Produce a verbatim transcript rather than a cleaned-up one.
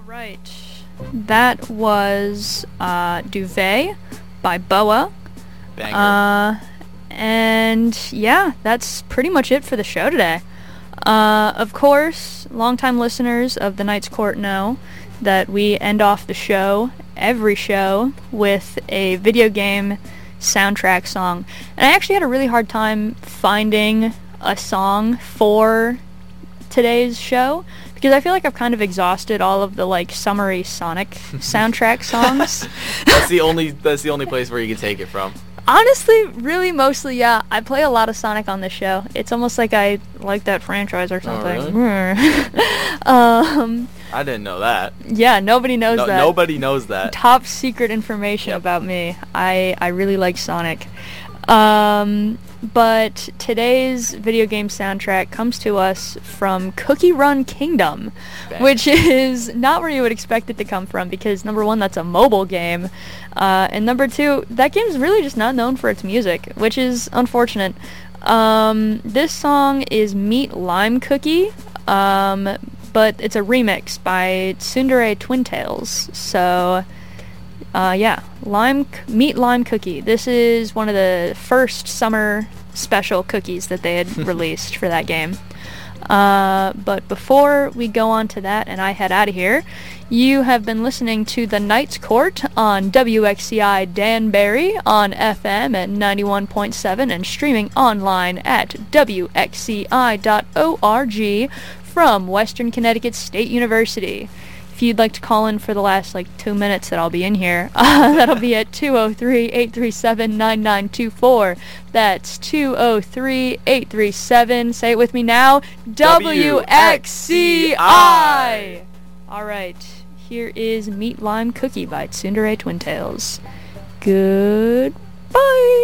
Right. That was uh, Duvet by Boa. Banger. Uh, and yeah, that's pretty much it for the show today. Uh, of course, longtime listeners of The Knight's Court know that we end off the show, every show, with a video game soundtrack song. And I actually had a really hard time finding a song for today's show, because I feel like I've kind of exhausted all of the like summery Sonic soundtrack songs. That's the only that's the only place where you can take it from. Honestly, really, mostly, yeah. I play a lot of Sonic on this show. It's almost like I like that franchise or something. Oh, really? um, I didn't know that. Yeah, nobody knows No, that. nobody knows that. Top secret information Yep. about me. I, I really like Sonic. Um, but today's video game soundtrack comes to us from Cookie Run Kingdom, Bang. which is not where you would expect it to come from, because number one, that's a mobile game, uh, and number two, that game's really just not known for its music, which is unfortunate. Um, this song is Meat Lime Cookie, um, but it's a remix by Tsundere Twin Tails, so... Uh, yeah, lime meat lime cookie. This is one of the first summer special cookies that they had released for that game. Uh, but before we go on to that and I head out of here, you have been listening to The Knight's Court on W X C I Danbury on F M at ninety-one point seven and streaming online at W X C I dot org from Western Connecticut State University. If you'd like to call in for the last like two minutes that I'll be in here, uh, that'll be at two oh three, eight three seven, nine nine two four. That's two oh three, eight three seven, say it with me now, W X C I! Alright, here is Meat Lime Cookie by Tsundere Twin Tails. Goodbye!